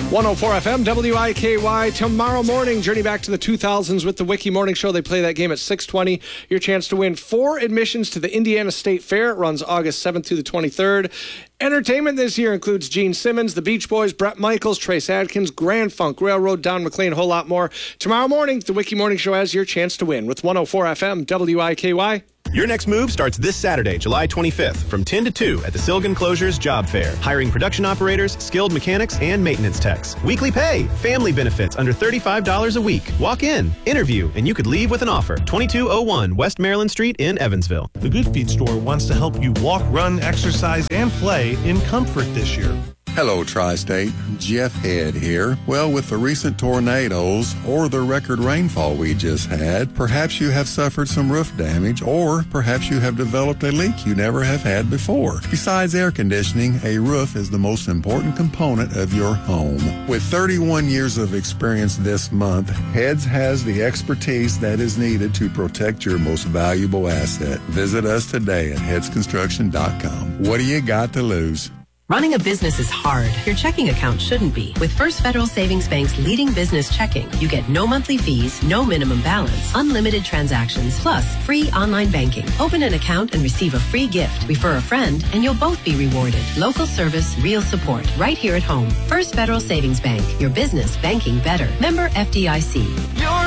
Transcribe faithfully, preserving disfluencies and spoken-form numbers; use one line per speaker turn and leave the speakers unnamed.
one oh four F M, W I K Y. Tomorrow morning, journey back to the two thousands with the Wiki Morning Show. They play that game at six twenty. Your chance to win four admissions to the Indiana State Fair. It runs August seventh through the twenty-third. Entertainment this year includes Gene Simmons, the Beach Boys, Bret Michaels, Trace Adkins, Grand Funk Railroad, Don McLean, a whole lot more. Tomorrow morning, the Wiki Morning Show has your chance to win with one oh four F M, W I K Y.
Your next move starts this Saturday, July twenty-fifth, from ten to two at the Silgan Closures Job Fair. Hiring production operators, skilled mechanics, and maintenance techs. Weekly pay, family benefits under thirty-five dollars a week. Walk in, interview, and you could leave with an offer. twenty-two oh one West Maryland Street in Evansville.
The Good Feet store wants to help you walk, run, exercise, and play in comfort this year.
Hello, Tri-State. Jeff Head here. Well, with the recent tornadoes or the record rainfall we just had, perhaps you have suffered some roof damage, or perhaps you have developed a leak you never have had before. Besides air conditioning, a roof is the most important component of your home. With thirty-one years of experience this month, Heads has the expertise that is needed to protect your most valuable asset. Visit us today at heads construction dot com. What do you got to lose?
Running a business is hard. Your checking account shouldn't be. With First Federal Savings Bank's leading business checking, you get no monthly fees, no minimum balance, unlimited transactions, plus free online banking. Open an account and receive a free gift. Refer a friend, and you'll both be rewarded. Local service, real support, right here at home. First Federal Savings Bank. Your business banking better. Member F D I C.
Your